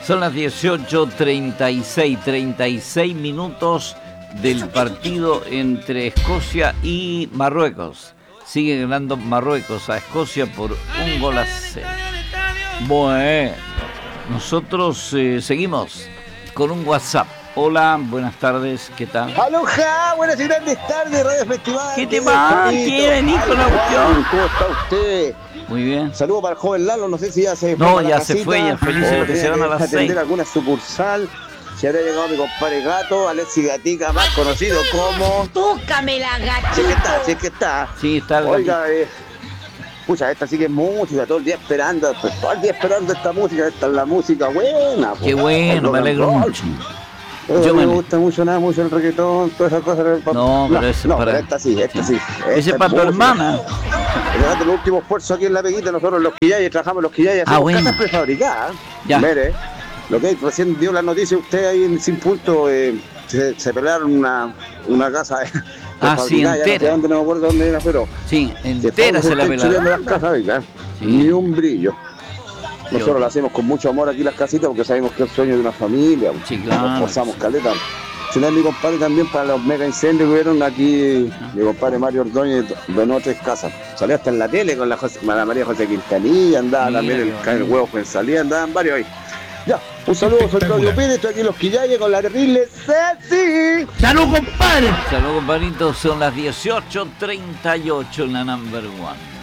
Son las 18:36 minutos del partido entre Escocia y Marruecos. Sigue ganando Marruecos a Escocia por 1-0. Bueno, nosotros seguimos con un WhatsApp. Hola, buenas tardes, ¿qué tal? ¡Aloha! Buenas y grandes tardes, Radio Festival. ¿Qué te va? ¿Qué venís con la cuestión? ¿Cómo está usted? Muy bien. Saludos para el joven Lalo, no sé si ya se fue. No, ya se fue, ya feliz de lo que se van a las 6. Atender alguna sucursal. Si habrá llegado mi compadre Gato, Alexis Gatica, más conocido como... ¡Tócame la gatita! Si es que está. Sí, está el Oiga, pucha, esta sí que es música, todo el día esperando esta música, esta es la música buena. Qué bueno, me alegro mucho. Yo me gusta mucho el reggaetón, todas esas cosas. No, pero ese es para... pero esta sí. Ese es para tu hermana. El último esfuerzo aquí en la Peguita, nosotros los quillayes, trabajamos los quillayes, hacemos bueno. casas prefabricadas. Ya. Mire, lo que recién dio la noticia, usted ahí en Sin Punto, se pelearon una casa sí, entera. No me acuerdo dónde era, pero... Sí, entera se la pelaron. Las casas, Sí. Ni un brillo. Nosotros lo hacemos con mucho amor aquí las casitas porque sabemos que es el sueño de una familia. Sí, claro. Nos esforzamos caleta. Si no es mi compadre también para los mega incendios que hubieron aquí, mi compadre Mario Ordóñez donó 3 casas. Salió hasta en la tele con la María José Quintanilla, andaba también el huevo en salida, andaban varios ahí. Ya, un saludo, soy Claudio Pérez, estoy aquí en Los Quillayes con la terrible Ceci. ¡Salud, compadre! Salud, compadrito, son las 18:38 en la number one.